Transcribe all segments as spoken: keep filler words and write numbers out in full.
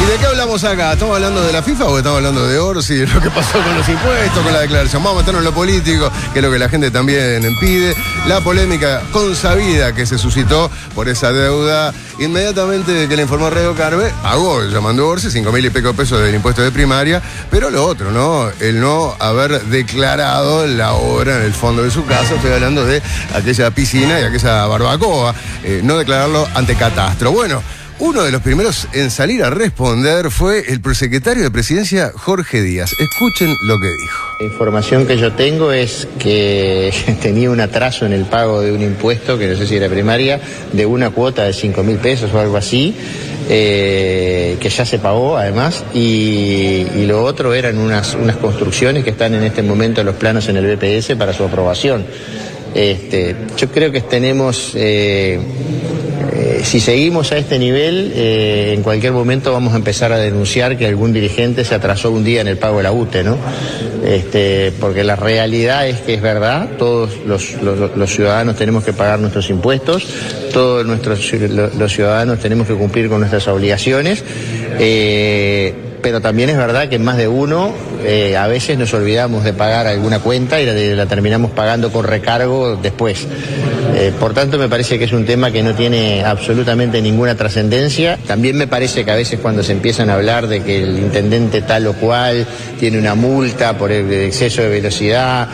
de qué hablamos acá? ¿Estamos hablando de la FIFA o estamos hablando de Orsi, de lo que pasó con los impuestos, con la declaración? Vamos a meternos en lo político, que es lo que la gente también pide. La polémica consabida que se suscitó por esa deuda inmediatamente de que le informó Radio Carve, pagó, llamando Orsi, cinco mil y pico pesos del impuesto de primaria, pero lo otro, ¿no? El no haber declarado la obra en el fondo de su casa. Estoy hablando de aquella piscina y aquella barbacoa, eh, no declararlo ante catastro. Bueno, uno de los primeros en salir a responder fue el prosecretario de Presidencia, Jorge Díaz. Escuchen lo que dijo. La información que yo tengo es que tenía un atraso en el pago de un impuesto, que no sé si era primaria, de una cuota de cinco mil pesos o algo así, eh, que ya se pagó además, y, y lo otro eran unas, unas construcciones que están en este momento en los planos en el B P S para su aprobación. Este, yo creo que tenemos... Eh, Eh, si seguimos a este nivel, eh, en cualquier momento vamos a empezar a denunciar que algún dirigente se atrasó un día en el pago de la U T E, ¿no? Este, porque la realidad es que es verdad, todos los, los, los ciudadanos tenemos que pagar nuestros impuestos, todos nuestros los ciudadanos tenemos que cumplir con nuestras obligaciones, eh, pero también es verdad que más de uno eh, a veces nos olvidamos de pagar alguna cuenta y la, la terminamos pagando con recargo después. Eh, por tanto, me parece que es un tema que no tiene absolutamente ninguna trascendencia. También me parece que a veces cuando se empiezan a hablar de que el intendente tal o cual tiene una multa por el exceso de velocidad,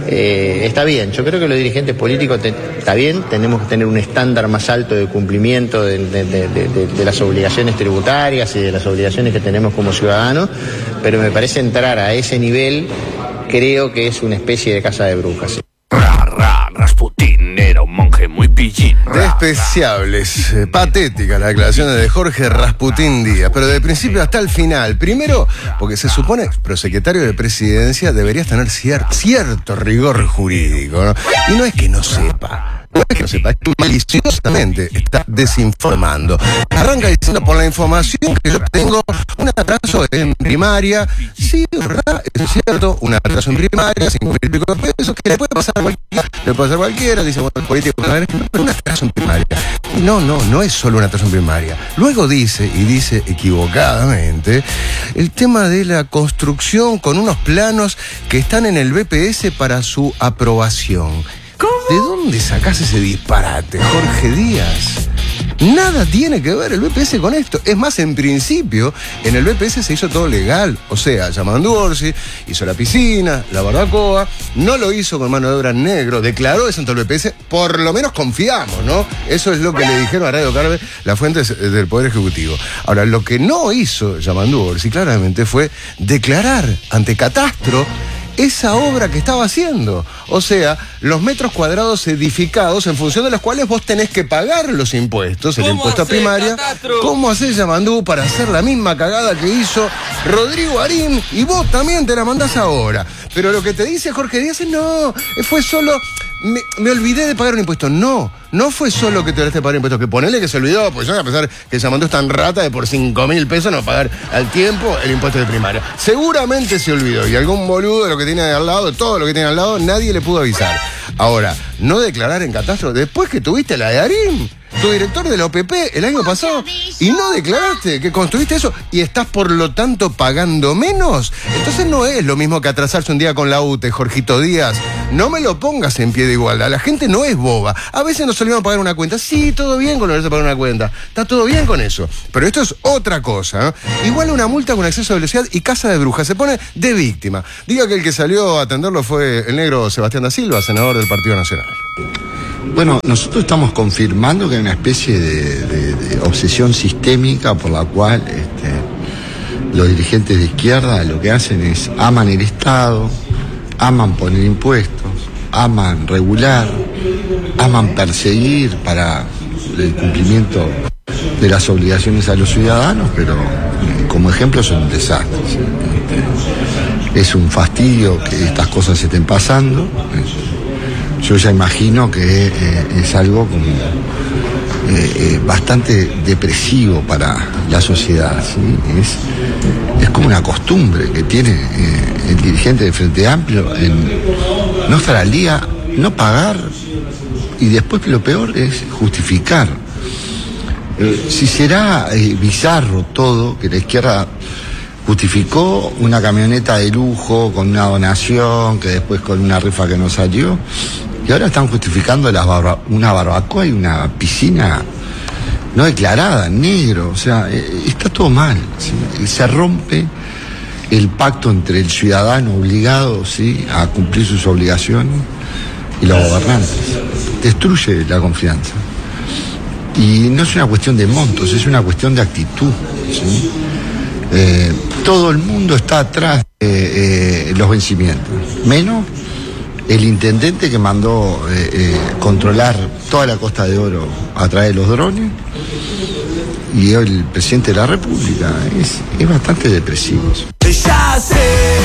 eh, está bien. Yo creo que los dirigentes políticos, te, está bien, tenemos que tener un estándar más alto de cumplimiento de, de, de, de, de las obligaciones tributarias y de las obligaciones que tenemos como ciudadanos, pero me parece entrar a ese nivel, creo que es una especie de casa de brujas. Ra, ra, Rasputín era un monje muy pillín. Despreciables, eh, patéticas las declaraciones de Jorge Rasputín Díaz, pero de principio hasta el final. Primero, porque se supone que el prosecretario de Presidencia debería tener cier- cierto rigor jurídico, ¿no? Y no es que no sepa. No es que no sepa, es que maliciosamente está desinformando. Arranca diciendo, por la información que yo tengo, un atraso en primaria. Sí, ¿verdad? Es cierto, un atraso en primaria, cinco mil y pico de pesos, que le puede pasar a cualquiera, le puede pasar a cualquiera, dice, bueno, el político, pero un atraso en primaria. Y no, no, no es solo un atraso en primaria. Luego dice, y dice equivocadamente, el tema de la construcción con unos planos que están en el B P S para su aprobación. ¿Cómo? ¿De dónde sacás ese disparate, Jorge Díaz? Nada tiene que ver el B P S con esto. Es más, en principio, en el B P S se hizo todo legal. O sea, llamando Orsi, hizo la piscina, la barbacoa, no lo hizo con mano de obra en negro, declaró eso ante el B P S, por lo menos confiamos, ¿no? Eso es lo que le dijeron a Radio Carve las fuentes del Poder Ejecutivo. Ahora, lo que no hizo llamando Orsi, claramente, fue declarar ante catastro esa obra que estaba haciendo. O sea, los metros cuadrados edificados en función de los cuales vos tenés que pagar los impuestos, el impuesto a primaria. Catastro? ¿Cómo hacés, Yamandú, para hacer la misma cagada que hizo Rodrigo Arín y vos también te la mandás ahora? Pero lo que te dice Jorge Díaz es no, fue solo... Me, me olvidé de pagar un impuesto. No, no fue solo que te olvidaste de pagar un impuesto, que ponele que se olvidó, pues yo a pesar que Yamandú es tan rata de por cinco mil pesos no pagar al tiempo el impuesto de primaria. Seguramente se olvidó y algún boludo de lo que tiene al lado, de todo lo que tiene al lado, nadie le pudo avisar. Ahora, no declarar en catastro después que tuviste la de Arín, tu director de la O P P el año pasado, y no declaraste que construiste eso y estás por lo tanto pagando menos. Entonces no es lo mismo que atrasarse un día con la U T E, Jorgito Díaz. No me lo pongas en pie de igualdad. La gente no es boba. A veces nos olvidamos pagar una cuenta. Sí, todo bien con olvidarse pagar una cuenta. Está todo bien con eso. Pero esto es otra cosa, ¿eh? Igual una multa con exceso de velocidad y casa de brujas. Se pone de víctima. Diga que el que salió a atenderlo fue el negro Sebastián da Silva, senador del Partido Nacional. Bueno, nosotros estamos confirmando que hay una especie de, de, de obsesión sistémica por la cual este, los dirigentes de izquierda lo que hacen es aman el Estado, aman poner impuestos, aman regular, aman perseguir para el cumplimiento de las obligaciones a los ciudadanos, pero como ejemplo son un desastre. Este, es un fastidio que estas cosas estén pasando. Yo ya imagino que eh, es algo como eh, eh, bastante depresivo para la sociedad, ¿sí? Es, es como una costumbre que tiene eh, el dirigente del Frente Amplio en no estar al día, no pagar y después que lo peor es justificar. Eh, si será eh, bizarro todo, que la izquierda justificó una camioneta de lujo con una donación, que después con una rifa que no salió, y ahora están justificando las barba una barbacoa y una piscina no declarada, en negro. O sea, eh, está todo mal, ¿sí? Se rompe el pacto entre el ciudadano obligado, ¿sí?, a cumplir sus obligaciones y los gobernantes. Destruye la confianza. Y no es una cuestión de montos, es una cuestión de actitud, ¿sí? Eh, todo el mundo está atrás de eh, los vencimientos, menos el intendente que mandó eh, eh, controlar toda la Costa de Oro a través de los drones, y el presidente de la República. Es, es bastante depresivo. Ya sé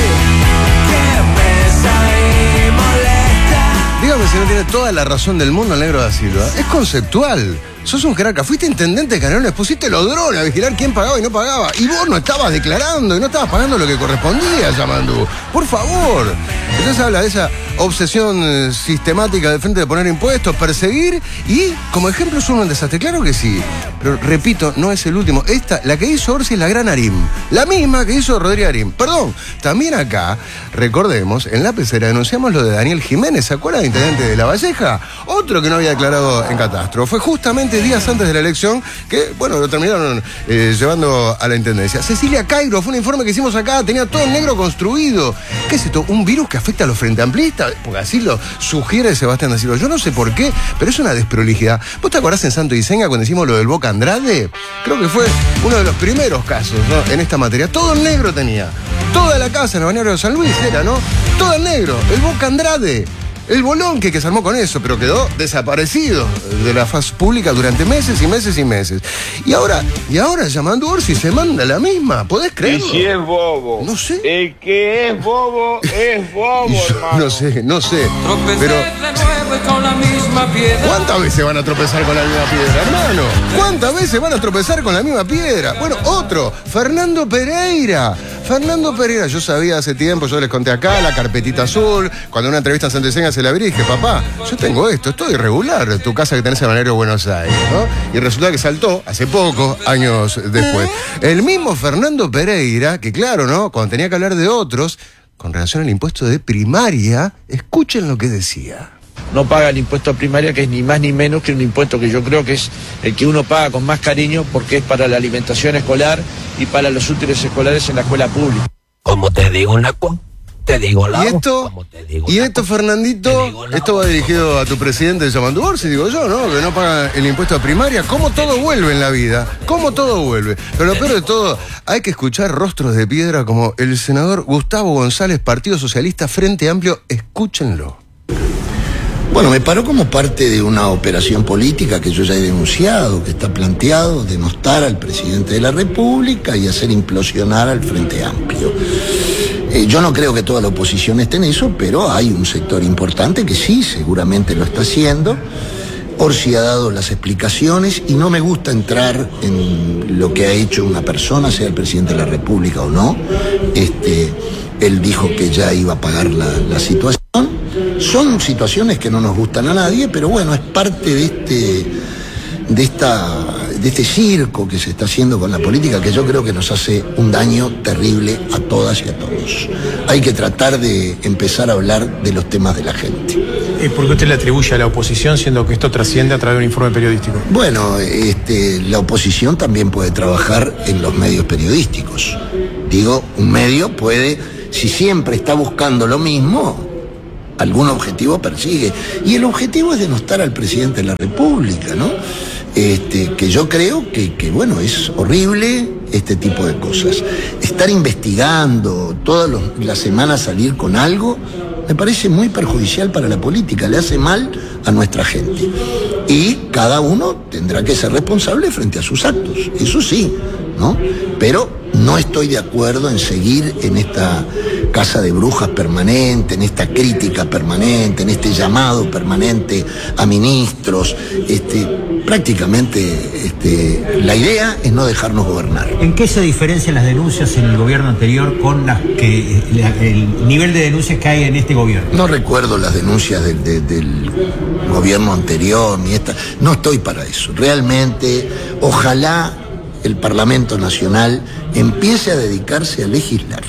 que pesa y molesta. Dígame si no tiene toda la razón del mundo el negro da Silva. Es conceptual. Sos un jerarca, fuiste intendente de Canelones, pusiste los drones a vigilar quién pagaba y no pagaba. Y vos no estabas declarando y no estabas pagando lo que correspondía, Yamandú. Por favor. Entonces habla de esa obsesión eh, sistemática del frente de poner impuestos, perseguir, y como ejemplo es uno en desastre. Claro que sí. Pero repito, no es el último. Esta, la que hizo Orsi es la gran Arim. La misma que hizo Rodríguez Arim. Perdón. También acá, recordemos, en la pecera denunciamos lo de Daniel Jiménez. ¿Se acuerdan, intendente de La Valleja? Otro que no había declarado en catastro. Fue justamente días antes de la elección que, bueno, lo terminaron eh, llevando a la intendencia. Cecilia Cairo, fue un informe que hicimos acá, tenía todo en negro construido. ¿Qué es esto? ¿Un virus que afecta a los frente amplistas? Porque así lo sugiere Sebastián da Silva. Yo no sé por qué, pero es una desprolijidad. ¿Vos te acordás en Santo Iseña cuando hicimos lo del Boca Andrade? Creo que fue uno de los primeros casos, ¿no?, en esta materia. Todo en negro tenía. Toda la casa en el balneario de San Luis era, ¿no? Todo en negro. El Boca Andrade. El bolonque que se armó con eso, pero quedó desaparecido de la faz pública durante meses y meses y meses. Y ahora, y ahora llamando a Orsi se manda la misma, ¿podés creerlo? Y si es bobo. No sé. El que es bobo es bobo, Yo hermano. no sé, no sé. Tropecé Pero de nuevo con la misma piedra. ¿cuántas veces van a tropezar con la misma piedra, hermano? ¿Cuántas veces van a tropezar con la misma piedra? Bueno, otro, Fernando Pereira. Fernando Pereira, yo sabía hace tiempo, yo les conté acá, la carpetita azul, cuando una entrevista en Santo Iseña se la abrí, dije, papá, yo tengo esto, esto es irregular, tu casa que tenés en el balneario de Buenos Aires, ¿no? Y resulta que saltó hace poco, años después. El mismo Fernando Pereira, que claro, ¿no?, cuando tenía que hablar de otros, con relación al impuesto de primaria, escuchen lo que decía. No paga el impuesto a primaria, que es ni más ni menos que un impuesto que yo creo que es el que uno paga con más cariño, porque es para la alimentación escolar y para los útiles escolares en la escuela pública. Como te digo una cu, te digo la Y u, esto, como te digo y una esto, cu, Fernandito, te digo la esto u. va dirigido a tu presidente Yamandú Orsi, digo yo, ¿no? Que no paga el impuesto a primaria. ¿Cómo todo vuelve en la vida? ¿Cómo todo vuelve? Pero lo peor de todo, hay que escuchar rostros de piedra como el senador Gustavo González, Partido Socialista, Frente Amplio. Escúchenlo. Bueno, me paró como parte de una operación política que yo ya he denunciado, que está planteado denostar al presidente de la República y hacer implosionar al Frente Amplio. Eh, yo no creo que toda la oposición esté en eso, pero hay un sector importante que sí, seguramente lo está haciendo. Orsi ha dado las explicaciones y no me gusta entrar en lo que ha hecho una persona, sea el presidente de la República o no. Este, él dijo que ya iba a pagar la, la situación. Son situaciones que no nos gustan a nadie, pero bueno, es parte de este, de esta, de este circo que se está haciendo con la política, que yo creo que nos hace un daño terrible a todas y a todos. Hay que tratar de empezar a hablar de los temas de la gente. ¿Y por qué usted le atribuye a la oposición, siendo que esto trasciende a través de un informe periodístico? Bueno, este, la oposición también puede trabajar en los medios periodísticos. Digo, un medio puede, si siempre está buscando lo mismo, algún objetivo persigue. Y el objetivo es denostar al presidente de la República, ¿no? Este, que yo creo que, que, bueno, es horrible este tipo de cosas. Estar investigando, todas los, las semanas salir con algo, me parece muy perjudicial para la política, le hace mal a nuestra gente. Y cada uno tendrá que ser responsable frente a sus actos, eso sí, ¿no? Pero no estoy de acuerdo en seguir en esta casa de brujas permanente, en esta crítica permanente, en este llamado permanente a ministros. Este, prácticamente este, la idea es no dejarnos gobernar. ¿En qué se diferencian las denuncias en el gobierno anterior con las que la, el nivel de denuncias que hay en este gobierno? No recuerdo las denuncias del, de, del gobierno anterior ni esta. No estoy para eso. Realmente, ojalá el Parlamento Nacional empiece a dedicarse a legislar.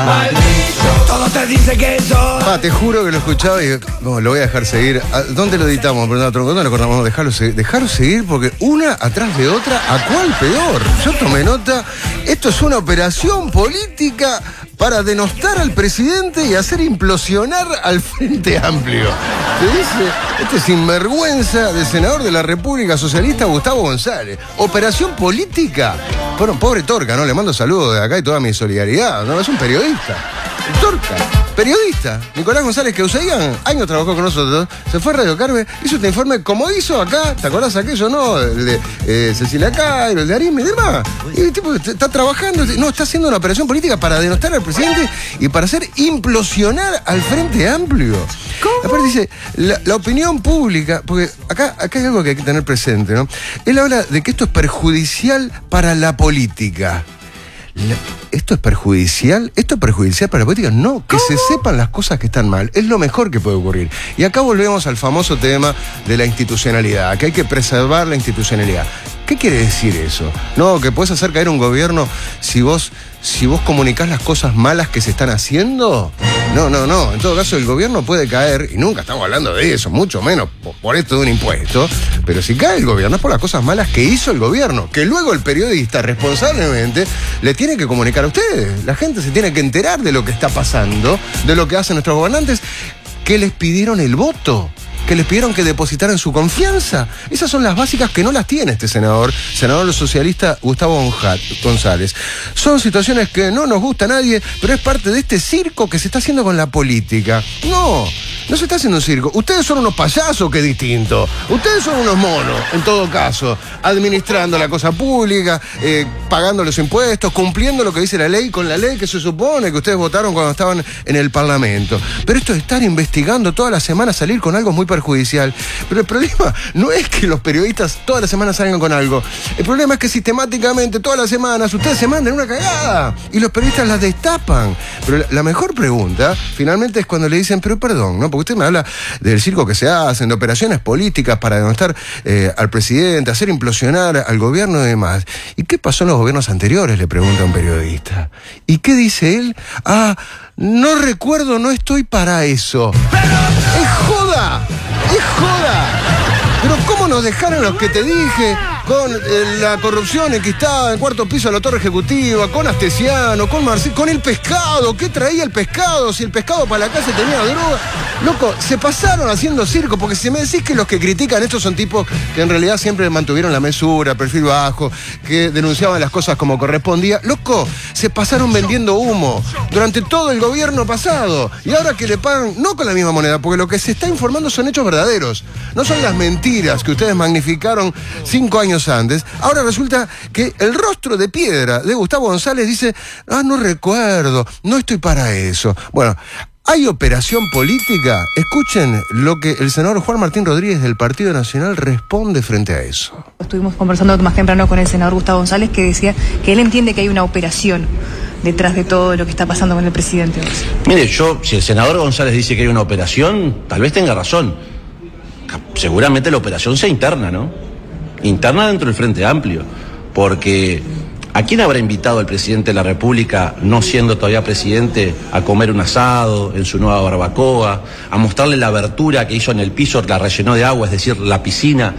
Todo te dice que eso. Ah, te juro que lo escuchaba y no, lo voy a dejar seguir. ¿A ¿Dónde lo editamos? ¿Dónde lo cortamos? Dejarlo seguir. Dejarlo seguir porque una atrás de otra, ¿a cuál peor? Yo tomé nota. Esto es una operación política para denostar al presidente y hacer implosionar al Frente Amplio. Te dice este sinvergüenza del senador de la República Socialista Gustavo González. Operación política. Bueno, pobre Torca, ¿no? Le mando saludos de acá y toda mi solidaridad. No, es un periodista. Torca, periodista. Nicolás González Queusayan, años trabajó con nosotros, se fue a Radio Carve, hizo este informe como hizo acá, ¿te acordás aquello, no? El de eh, Cecilia Cairo, el de Arim y demás. Y el tipo está trabajando, no, está haciendo una operación política para denostar al presidente y para hacer implosionar al Frente Amplio. ¿Cómo? Aparte dice, la, la opinión pública, porque acá, acá hay algo que hay que tener presente, ¿no? Él habla de que esto es perjudicial para la política. La, ¿Esto es perjudicial? ¿Esto es perjudicial para la política? No, que ¿Cómo? se sepan las cosas que están mal. Es lo mejor que puede ocurrir. Y acá volvemos al famoso tema de la institucionalidad, que hay que preservar la institucionalidad. ¿Qué quiere decir eso? No, que puedes hacer caer un gobierno si vos, si vos comunicás las cosas malas que se están haciendo. No, no, no. En todo caso, el gobierno puede caer, y nunca estamos hablando de eso, mucho menos por, por esto de un impuesto, pero si cae el gobierno es por las cosas malas que hizo el gobierno, que luego el periodista responsablemente le tiene que comunicar a ustedes. La gente se tiene que enterar de lo que está pasando, de lo que hacen nuestros gobernantes, que les pidieron el voto, que les pidieron que depositaran su confianza. Esas son las básicas que no las tiene este senador, senador socialista Gustavo González. Son situaciones que no nos gusta a nadie, pero es parte de este circo que se está haciendo con la política. No, no se está haciendo un circo. Ustedes son unos payasos, que es distinto. Ustedes son unos monos, en todo caso, administrando la cosa pública, eh, pagando los impuestos, cumpliendo lo que dice la ley con la ley que se supone que ustedes votaron cuando estaban en el Parlamento. Pero esto de estar investigando toda la semana, salir con algo muy perjudicial. Pero el problema no es que los periodistas todas las semanas salgan con algo. El problema es que sistemáticamente, todas las semanas, ustedes se mandan una cagada y los periodistas las destapan. Pero la, la mejor pregunta, finalmente, es cuando le dicen, pero perdón, ¿no? Porque usted me habla del circo que se hacen, de operaciones políticas para denostar eh, al presidente, hacer implosionar al gobierno y demás. ¿Y qué pasó en los gobiernos anteriores?, le pregunta un periodista. ¿Y qué dice él? Ah, no recuerdo, no estoy para eso. ¡Es joda! ¡Es joda! Pero ¿cómo nos dejaron los que te dije? Con eh, la corrupción enquistada en el cuarto piso de la Torre Ejecutiva, con Astesiano, con Marcelo, con el pescado. ¿Qué traía el pescado? Si el pescado para la casa tenía droga. Loco, se pasaron haciendo circo, porque si me decís que los que critican esto son tipos que en realidad siempre mantuvieron la mesura, perfil bajo, que denunciaban las cosas como correspondía. Loco, se pasaron vendiendo humo durante todo el gobierno pasado. Y ahora que le pagan, no con la misma moneda, porque lo que se está informando son hechos verdaderos. No son las mentiras que ustedes magnificaron cinco años antes. Ahora resulta que el rostro de piedra de Gustavo González dice, ah, no recuerdo, no estoy para eso. Bueno, ¿hay operación política? Escuchen lo que el senador Juan Martín Rodríguez del Partido Nacional responde frente a eso. Estuvimos conversando más temprano con el senador Gustavo González, que decía que él entiende que hay una operación detrás de todo lo que está pasando con el presidente. Mire, yo, si el senador González dice que hay una operación, tal vez tenga razón. Seguramente la operación sea interna, ¿no? Interna dentro del Frente Amplio, porque ¿a quién habrá invitado el presidente de la República, no siendo todavía presidente, a comer un asado en su nueva barbacoa, a mostrarle la abertura que hizo en el piso, la rellenó de agua, es decir, la piscina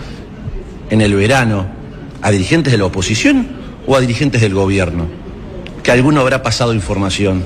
en el verano, a dirigentes de la oposición o a dirigentes del gobierno? Que alguno habrá pasado información.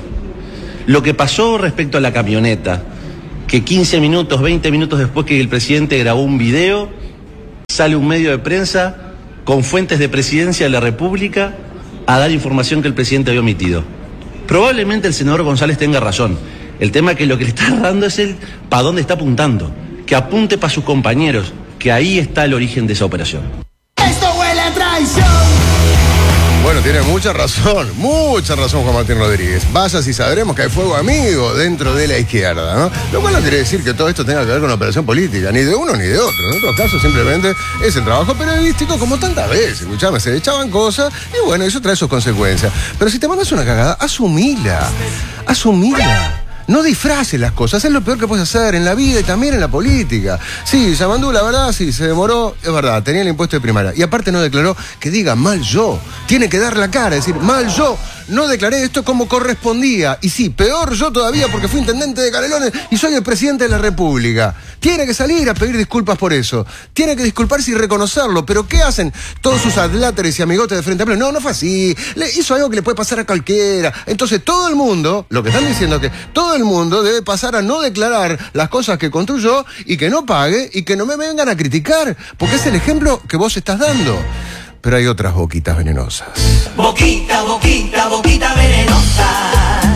Lo que pasó respecto a la camioneta, que quince minutos, veinte minutos después que el presidente grabó un video, sale un medio de prensa con fuentes de presidencia de la República a dar información que el presidente había omitido. Probablemente el senador González tenga razón. El tema es que lo que le está dando es el para dónde está apuntando. Que apunte para sus compañeros, que ahí está el origen de esa operación. Esto huele a traición. Bueno, tiene mucha razón, mucha razón Juan Martín Rodríguez. Vaya si sabremos que hay fuego amigo dentro de la izquierda, ¿no? Lo cual no quiere decir que todo esto tenga que ver con una operación política, ni de uno ni de otro. En otros casos simplemente es el trabajo periodístico como tantas veces. Escuchame, se echaban cosas y bueno, eso trae sus consecuencias. Pero si te mandas una cagada, asumila, asumila. No disfraces las cosas, es lo peor que puedes hacer en la vida y también en la política. Sí, Yamandú, la verdad, sí, se demoró, es verdad, tenía el impuesto de primaria. Y aparte no declaró que diga mal yo. Tiene que dar la cara, decir, mal yo, no declaré esto como correspondía. Y sí, peor yo todavía porque fui intendente de Canelones y soy el presidente de la República. Tiene que salir a pedir disculpas por eso. Tiene que disculparse y reconocerlo. Pero ¿qué hacen todos sus adláteres y amigotes de Frente Amplio? No, no fue así. Le hizo algo que le puede pasar a cualquiera. Entonces todo el mundo, lo que están diciendo es que todo el mundo debe pasar a no declarar las cosas que construyó y que no pague y que no me vengan a criticar, porque es el ejemplo que vos estás dando. Pero hay otras boquitas venenosas. Boquita, boquita, boquita venenosa.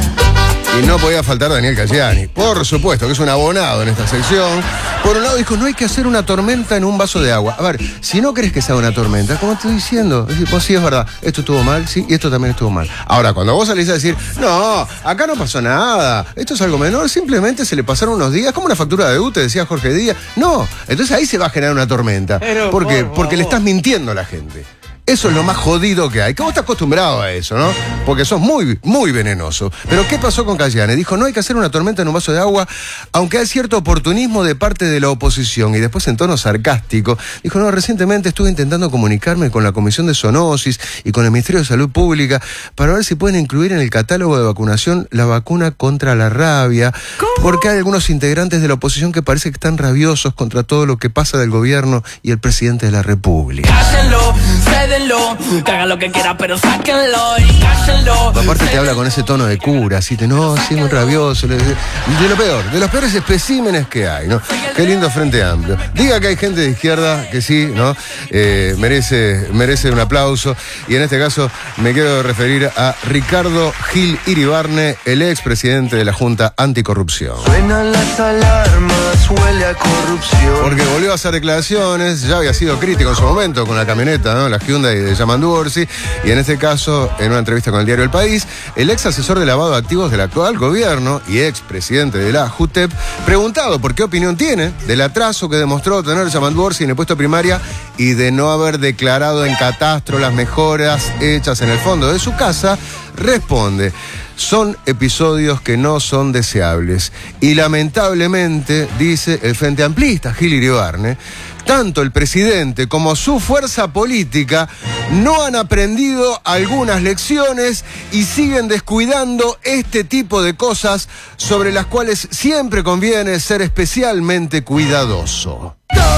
Y no podía faltar Daniel Cayani, por supuesto, que es un abonado en esta sección. Por un lado dijo, no hay que hacer una tormenta en un vaso de agua. A ver, si no querés que sea una tormenta, como estoy diciendo, es decir, pues sí, es verdad, esto estuvo mal, sí, y esto también estuvo mal. Ahora, cuando vos salís a decir, no, acá no pasó nada, esto es algo menor, simplemente se le pasaron unos días, como una factura de U, te decía Jorge Díaz. No, entonces ahí se va a generar una tormenta. Pero, ¿Por qué? por Porque le favor. estás mintiendo a la gente. Eso es lo más jodido que hay. Que vos estás acostumbrado a eso, ¿no? Porque sos muy, muy venenoso. Pero ¿qué pasó con Cayani? Dijo, no hay que hacer una tormenta en un vaso de agua, aunque hay cierto oportunismo de parte de la oposición. Y después en tono sarcástico, dijo, no, recientemente estuve intentando comunicarme con la Comisión de Zoonosis y con el Ministerio de Salud Pública para ver si pueden incluir en el catálogo de vacunación la vacuna contra la rabia. ¿Cómo? Porque hay algunos integrantes de la oposición que parece que están rabiosos contra todo lo que pasa del gobierno y el presidente de la República. Cállenlo, cédenlo, que hagan lo que quieran, pero sáquenlo y cállenlo. Aparte te habla con ese tono de cura, así te, no, sí, muy rabioso. De lo peor, de los peores especímenes que hay, ¿no? Qué lindo Frente Amplio. Diga que hay gente de izquierda que sí, ¿no? Eh, merece, merece un aplauso. Y en este caso me quiero referir a Ricardo Gil Iribarne, el expresidente de la Junta Anticorrupción. Suenan las alarmas, huele a corrupción. Porque volvió a hacer declaraciones, ya había sido crítico en su momento con la camioneta, ¿no? La Hyundai de Yamandú Orsi, y en este caso, en una entrevista con el diario El País, el ex asesor de lavado de activos del actual gobierno y ex presidente de la JUTEP, preguntado por qué opinión tiene del atraso que demostró tener Yamandú Orsi en el puesto de primaria y de no haber declarado en catastro las mejoras hechas en el fondo de su casa, responde: son episodios que no son deseables. Y lamentablemente, dice el Frente Amplista, Gil Iribarne, tanto el presidente como su fuerza política no han aprendido algunas lecciones y siguen descuidando este tipo de cosas sobre las cuales siempre conviene ser especialmente cuidadoso.